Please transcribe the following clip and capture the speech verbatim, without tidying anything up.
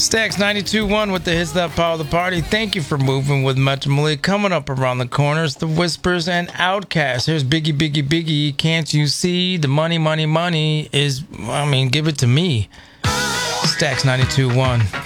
Stacks ninety-two point one with the hits that power the party. Thank you for moving with Metro Malik. Coming up around the corners, the Whispers and Outkast. Here's Biggie, Biggie, Biggie. Can't you see the money, money, money is, I mean, give it to me. Stacks ninety-two point one.